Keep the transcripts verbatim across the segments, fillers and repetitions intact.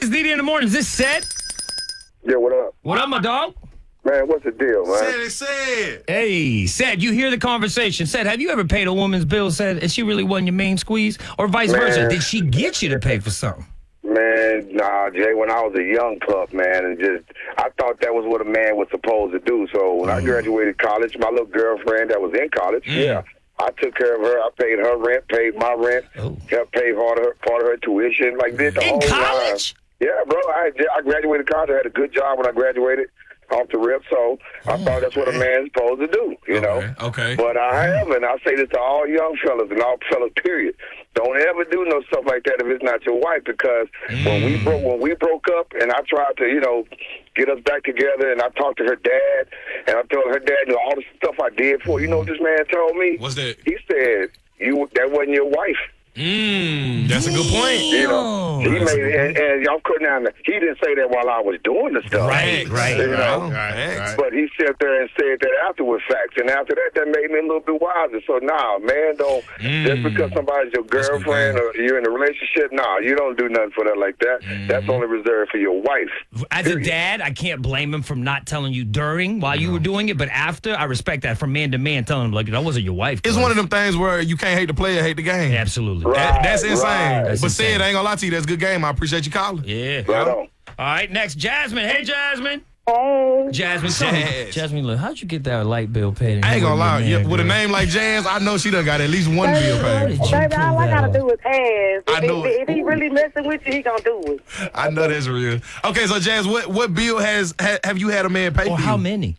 It's D D in the morning. Is this Seth? Yeah, what up? What up, my dog? Man, what's the deal, man? Said it said. Hey, Seth, you hear the conversation. Seth, have you ever paid a woman's bill, Seth, and she really wasn't your main squeeze? Or vice Man. versa? Did she get you to pay for something? Man, nah, Jay, when I was a young pup, man, and just, I thought that was what a man was supposed to do. So when I graduated college, my little girlfriend that was in college, Mm. yeah, I took care of her. I paid her rent, paid my rent, Oh. helped pay part of her, part of her tuition, like this. The In whole college? Line. Yeah, bro, I, I graduated college. I had a good job when I graduated off the rip, so I thought that's what a man's supposed to do, you know? Okay. But I am, and I say this to all young fellas and all fellas, period. Don't ever do no stuff like that if it's not your wife, because mm. when we broke when we broke up and I tried to, you know, get us back together, and I talked to her dad, and I told her dad, you know, all the stuff I did for her. You know what this man told me? What's that? He said, "You that wasn't your wife." Mmm, that's a good point. You know, he made it, and, and y'all couldn't. He didn't say that while I was doing the stuff. Right, right, You know? Right, right. But he sat there and said that afterward facts, and after that, that made me a little bit wiser. So, nah, man, don't, Mm. just because somebody's your That's good, girlfriend man. or you're in a relationship, nah, you don't do nothing for that like that. Mm. That's only reserved for your wife. As a dad, I can't blame him from not telling you during while you were doing it, but after, I respect that from man to man, telling him, like, that wasn't your wife. It's cuz. one of them things where you can't hate the player, hate the game. Absolutely. Right. That- that's insane. Right. But said, I ain't gonna lie to you, that's a good game. I appreciate you calling. Yeah. Right on. All right, next, Jasmine. Hey, Jasmine. Hey. Jasmine, tell me. Jazz. Jasmine, look, how'd you get that light bill paid? I ain't gonna lie. Yeah, Yeah, with a name like Jazz, I know she done got at least one Baby, bill paid. did you baby, pull all I that gotta off? do is ask. I If, know if, it. if he really messing with you, he gonna do it. I know that's real. Okay, so Jazz, what what bill has ha, have you had a man pay Or for how you? many?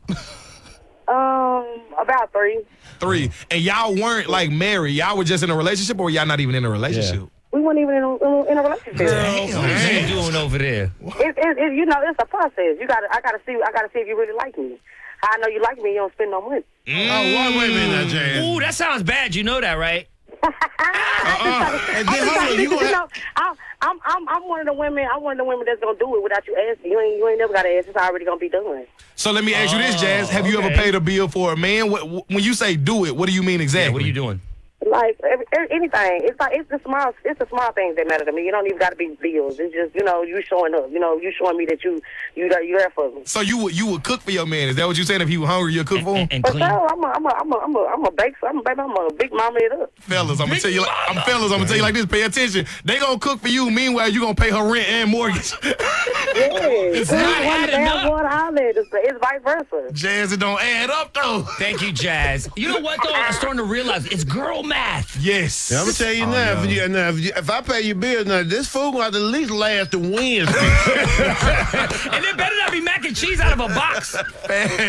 Um, about three. Three. And y'all weren't like married. Y'all were just in a relationship, or y'all not even in a relationship? We weren't even in a, in a relationship. What you doing over there? It's, it's, it's, you know, it's a process. You gotta, I gotta see, I gotta see if you really like me. How I know you like me, you don't spend no money. Oh, wait, wait a minute now, Jazz. Ooh, that sounds bad. You know that, right? And then, I'm, hold on, you you gonna have... know, I'm, I'm, I'm, I'm one of the women. I'm one of the women that's gonna do it without you asking. You ain't, you ain't never gotta ask. It's already gonna be done. So let me ask you this, Jazz. Have you ever okay. paid a bill for a man? What, when you say do it, what do you mean exactly? Yeah, what are you doing? Like every, every, anything, it's like it's the small, it's the small things that matter to me. You don't even got to be bills. It's just, you know, you showing up. You know, you showing me that you you got you there for me. So you would you would cook for your man? Is that what you saying? If he was hungry, you'll cook for him? And, and But clean. so I'm a, I'm a, I'm a, I'm a, I'm a bake. I'm a baby. I'm a big mama it up. Fellas, I'm gonna tell you like I'm fellas, I'm gonna tell you like this, pay attention. They gonna cook for you, meanwhile you gonna pay her rent and mortgage. Yeah, It's not one adding damn up. water outlet. It's, it's vice versa. Jazz, it don't add up though. Thank you, Jazz. You know what, though? I'm starting to realize it's girl math. Yes. I'm gonna tell you Oh, now, no. if, you, now if, you, if I pay your bill, now this food gonna have to at least last to Wednesday. And there better not be mac and cheese out of a box.